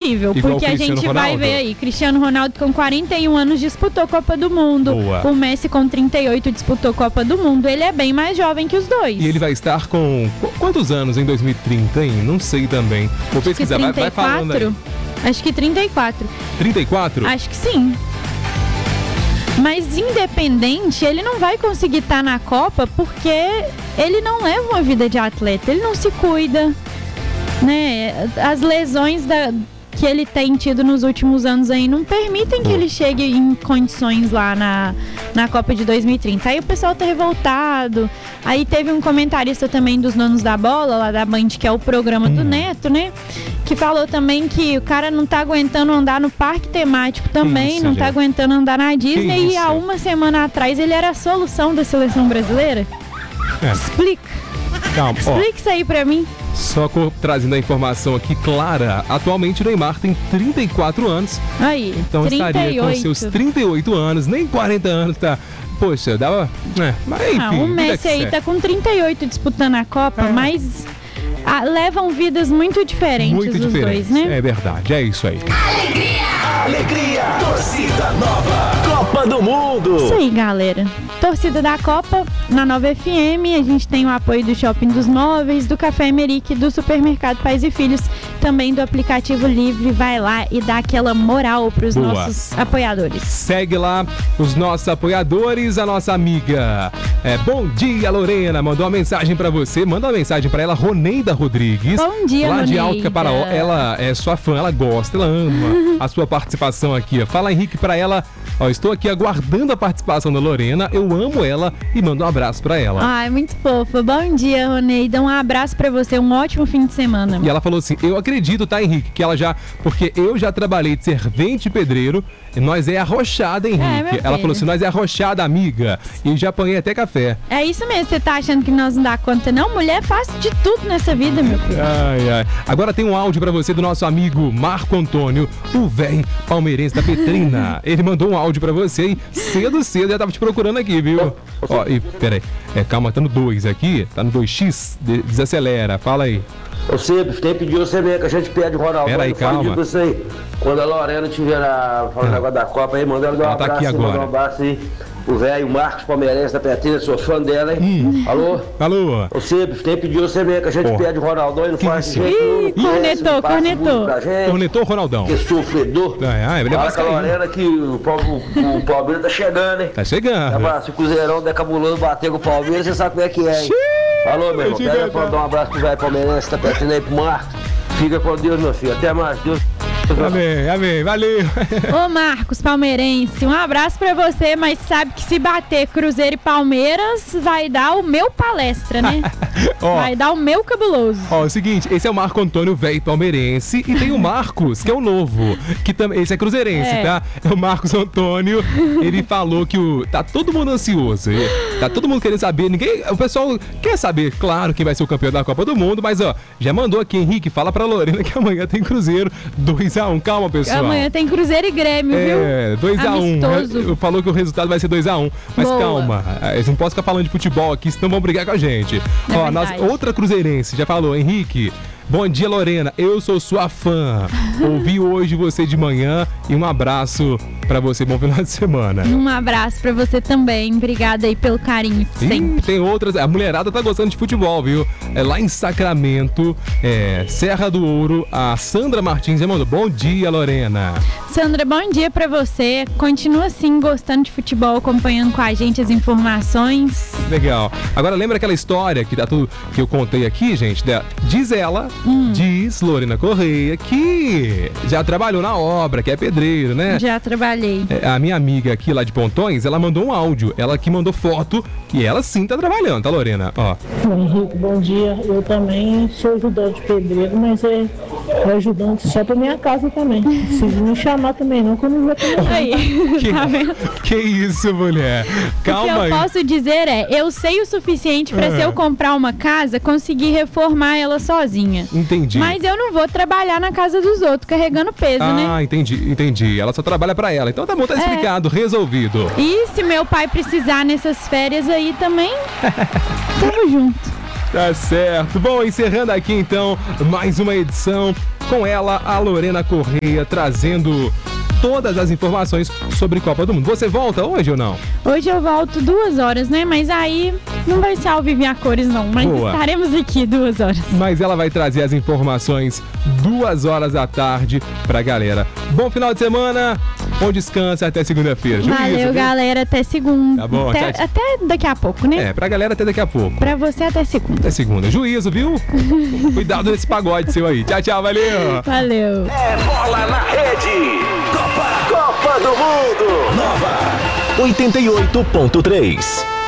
nível, Igual porque a gente vai ver aí, Cristiano Ronaldo com 41 anos disputou Copa do Mundo. Boa. O Messi com 38 disputou Copa do Mundo. Ele é bem mais jovem que os dois. E ele vai estar com quantos anos em 2030, hein? Não sei também. Vou pesquisar, vai falando aí. Acho que 34. 34? Acho que sim. Mas independente, ele não vai conseguir estar na Copa porque ele não leva uma vida de atleta, ele não se cuida, né? As lesões que ele tem tido nos últimos anos aí não permitem que ele chegue em condições lá na Copa de 2030. Aí o pessoal tá revoltado. Aí teve um comentarista também dos Donos da Bola, lá da Band, que é o programa do Neto, né? Que falou também que o cara não tá aguentando andar no parque temático também, isso, não tá aguentando andar na Disney. E há uma semana atrás ele era a solução da seleção brasileira. Explica. Calma, explica isso aí pra mim. Só trazendo a informação aqui clara, atualmente o Neymar tem 34 anos. Aí, então 38. Estaria com seus 38 anos, nem 40 anos, tá? Poxa, dava... mas enfim, o Messi aí tá com 38 disputando a Copa, mas levam vidas muito diferentes os dois, né? É verdade, é isso aí. Alegria, torcida nova, Copa do Mundo. Isso aí, galera. Torcida da Copa, na Nova FM, a gente tem o apoio do Shopping dos Móveis, do Café Emerick, do Supermercado Pais e Filhos, também do aplicativo Livre. Vai lá e dá aquela moral pros nossos apoiadores. Segue lá os nossos apoiadores, a nossa amiga. Bom dia, Lorena, mandou uma mensagem pra você, manda uma mensagem pra ela, Roneida Rodrigues. Bom dia, lá Roneida. de Alto Paraó, ela é sua fã, ela gosta, ela ama a sua participação aqui. Fala, Henrique, pra ela, estou aqui aguardando a participação da Lorena, eu amo ela e mando um abraço pra ela. Ai, muito fofa. Bom dia, Roneida, um abraço pra você, um ótimo fim de semana. E ela falou assim, eu acredito, tá, Henrique, que ela porque eu já trabalhei de servente e pedreiro, e nós é arrochada, Henrique. Ela falou assim, nós é arrochada, amiga, e já apanhei até café. É isso mesmo, você tá achando que nós não dá conta, não? Mulher faz de tudo nessa vida, meu filho. Ai. Agora tem um áudio pra você do nosso amigo Marco Antônio, o velho palmeirense da Petrina. Ele mandou um áudio pra você e cedo já tava te procurando aqui, viu? Peraí, calma, tá no 2 aqui, tá no 2x, desacelera, fala aí. Ô Cibs, quem pediu você mesmo que a gente pede o Ronaldo. Peraí, calma. Isso aí. Quando a Lorena tiver falando negócio da Copa aí, manda ela dar um abraço, tá aqui agora. Mandar um abraço aí. O velho Marcos Palmeirense da Petrina, sou fã dela, hein? Alô? Ô Cibs, quem pediu você mesmo que a gente pede o Ronaldo e não faz de jeito nenhum. Cornetou, Ronaldão. Que sofredor. Fala com a Lorena que o Palmeiras tá chegando, hein? Tá chegando. Se o Cruzeirão der cabuloso bater com o Palmeiras, você sabe como é que é, hein? Alô, meu irmão, pede pra dar um abraço pro velho palmeirense, tá pertinho aí pro Marcos. Fica com Deus, meu filho. Até mais, Deus. Amém, valeu. Ô Marcos, palmeirense, um abraço pra você, mas sabe que se bater Cruzeiro e Palmeiras, vai dar o meu palestra, né? Vai dar o meu cabuloso. É o seguinte, esse é o Marco Antônio, velho palmeirense, e tem o Marcos, que é o novo, que esse é cruzeirense, tá? É o Marcos Antônio, ele falou que tá todo mundo ansioso, tá todo mundo querendo saber, o pessoal quer saber, claro, quem vai ser o campeão da Copa do Mundo, mas já mandou aqui, Henrique, fala pra Lorena que amanhã tem Cruzeiro 2-1, calma, pessoal. Amanhã tem Cruzeiro e Grêmio, viu? 2-1. Falou que o resultado vai ser 2-1. Mas boa. Calma, eles não podem ficar falando de futebol aqui, senão vão brigar com a gente. Outra cruzeirense já falou, Henrique. Bom dia, Lorena. Eu sou sua fã. Ouvi hoje você de manhã e um abraço pra você. Bom final de semana. Um abraço pra você também. Obrigada aí pelo carinho sempre. Tem outras. A mulherada tá gostando de futebol, viu? Lá em Sacramento, Serra do Ouro, a Sandra Martins já mandou. Bom dia, Lorena. Sandra, bom dia pra você. Continua assim, gostando de futebol, acompanhando com a gente as informações. Legal. Agora lembra aquela história que eu contei aqui, gente? Diz Lorena Correia que já trabalhou na obra, que é pedreiro, né? Já trabalhei. A minha amiga aqui lá de Pontões, ela mandou um áudio. Ela que mandou foto e ela sim tá trabalhando, tá, Lorena? Henrique, bom dia. Eu também sou ajudante de pedreiro, mas é ajudante só pra minha casa também. Não precisa me chamar também não, que eu não vou ter aí. Que isso, mulher? Calma aí. O que eu posso dizer eu sei o suficiente pra se eu comprar uma casa, conseguir reformar ela sozinha. Entendi. Mas eu não vou trabalhar na casa dos outros carregando peso, né? Ah, entendi. Ela só trabalha pra ela. Então tá bom, tá explicado, resolvido. E se meu pai precisar nessas férias aí também, tamo junto. Tá certo. Bom, encerrando aqui então mais uma edição Com ela, a Lorena Correia, trazendo todas as informações sobre Copa do Mundo. Você volta hoje ou não? Hoje eu volto 2 horas, né? Mas aí não vai ser ao vivo e a cores, não. Mas Boa. estaremos aqui 2 horas. Mas ela vai trazer as informações 2 horas da tarde pra galera. Bom final de semana, bom descanso, até segunda-feira. Valeu, viu? galera. Até segunda. Tá bom, até, tchau. até daqui a pouco, né? É, pra galera até daqui a pouco. Pra você, até segunda. Até segunda. Juízo, viu? Cuidado nesse pagode seu aí. Tchau, tchau, valeu! Valeu. É bola na rede. Copa do Mundo. Nova 88.3.